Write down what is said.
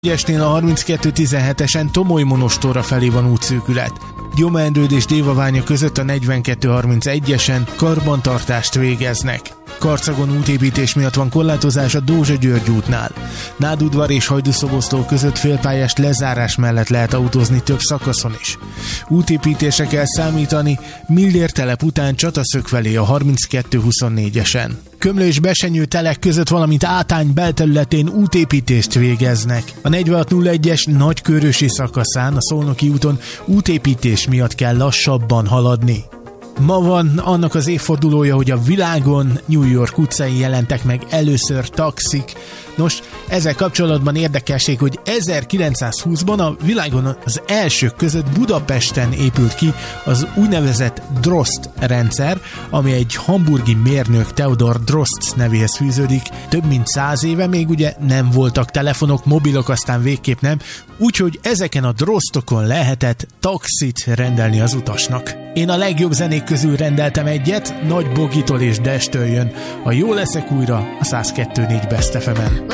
Esnél a 32-17-esen Tomoly-Monostorra felé van útszűkület. Gyomendrőd és Dévaványa között a 42-31-esen karbantartást végeznek. Karcagon útépítés miatt van korlátozás a Dózsa-György útnál. Nádudvar és Hajdúszoboszló között félpályás lezárás mellett lehet autózni több szakaszon is. Útépítésre kell számítani Millér telep után Csataszög felé a 32-24-esen. Kömlő és Besenyő telek között, valamint Átány belterületén útépítést végeznek. A 4601-es Nagykőrösi szakaszán a Szolnoki úton útépítés miatt kell lassabban haladni. Ma van annak az évfordulója, hogy a világon New York utcáin jelentek meg először taxik. Nos, ezzel kapcsolatban érdekesség, hogy 1920-ban a világon az elsők között Budapesten épült ki az úgynevezett Droszt rendszer, ami egy hamburgi mérnök Theodor Droszt nevéhez fűződik. Több mint 100 éve még ugye nem voltak telefonok, mobilok aztán végképp nem, úgyhogy ezeken a Drosztokon lehetett taxit rendelni az utasnak. Én a legjobb zenék közül rendeltem egyet, Nagy Bogitól és Destől jön. A Jó leszek újra a 102.4 Best FM-en.